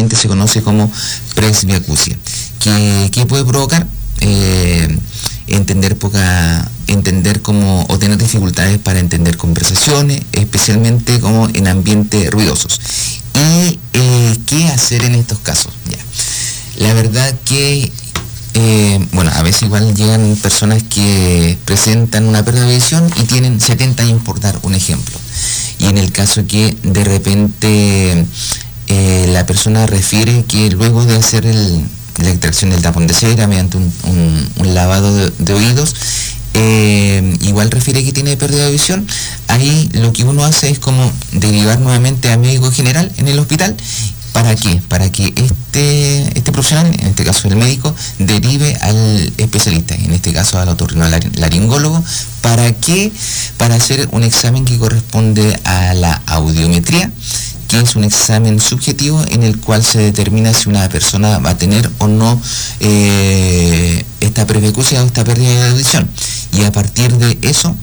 coloquialmente se conoce como presbiacusia, que puede provocar entender como, o tener dificultades para entender conversaciones, especialmente como en ambientes ruidosos. ¿Y qué hacer en estos casos? Ya. La verdad que a veces igual llegan personas que presentan una pérdida de visión y tienen 70 años, por dar un ejemplo. Y en el caso que de repente la persona refiere que luego de hacer la extracción del tapón de cera mediante un lavado de oídos, igual refiere que tiene pérdida de visión, ahí lo que uno hace es como derivar nuevamente a médico general en el hospital. ¿Para qué? Para que este profesional, en este caso el médico, derive al especialista, en este caso al otorrinolaringólogo. ¿Para qué? Para hacer un examen que corresponde a la audiometría, que es un examen subjetivo en el cual se determina si una persona va a tener o no esta presbiacusia o esta pérdida de audición. Y a partir de eso,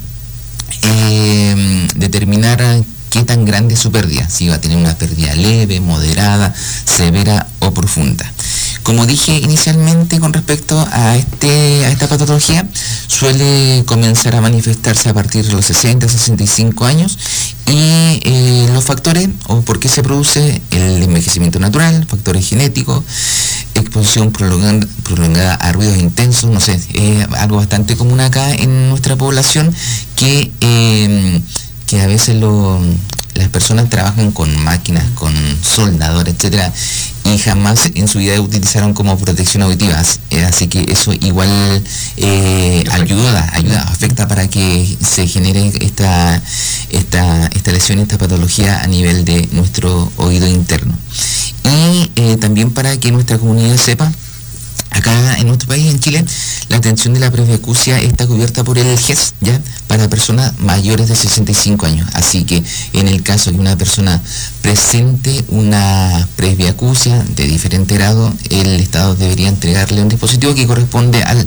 determinar qué tan grande es su pérdida, si va a tener una pérdida leve, moderada, severa o profunda. Como dije inicialmente con respecto a esta patología, suele comenzar a manifestarse a partir de los 60, 65 años y los factores o por qué se produce el envejecimiento natural, factores genéticos, exposición prolongada a ruidos intensos, no sé, es algo bastante común acá en nuestra población que a veces las personas trabajan con máquinas, con soldadores, etcétera, y jamás en su vida utilizaron como protección auditiva, así que eso igual ayuda, afecta para que se genere esta lesión, esta patología a nivel de nuestro oído interno. Y también para que nuestra comunidad sepa, acá en nuestro país, en Chile, la atención de la presbiacusia está cubierta por el GES, ¿ya? Para personas mayores de 65 años. Así que en el caso de una persona presente una presbiacusia de diferente grado, el Estado debería entregarle un dispositivo que corresponde al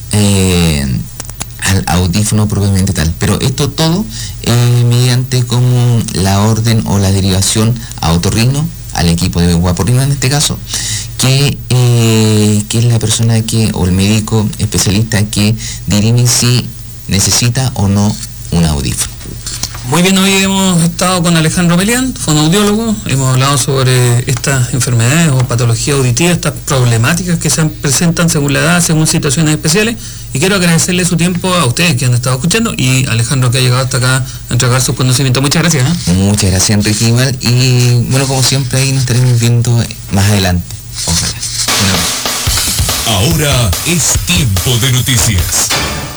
audífono propiamente tal. Pero esto todo mediante como la orden o la derivación a otorrino, al equipo de otorrino en este caso, que es la persona o el médico especialista que dirime si necesita o no un audífono. Muy bien, hoy hemos estado con Alejandro Melián, fonoaudiólogo, hemos hablado sobre estas enfermedades o patologías auditivas, estas problemáticas que se presentan según la edad, según situaciones especiales, y quiero agradecerle su tiempo a ustedes que han estado escuchando y a Alejandro que ha llegado hasta acá a entregar sus conocimientos. Muchas gracias. Muchas gracias, Enrique, igual, y bueno, como siempre ahí nos estaremos viendo más adelante, ojalá. Ahora es tiempo de noticias.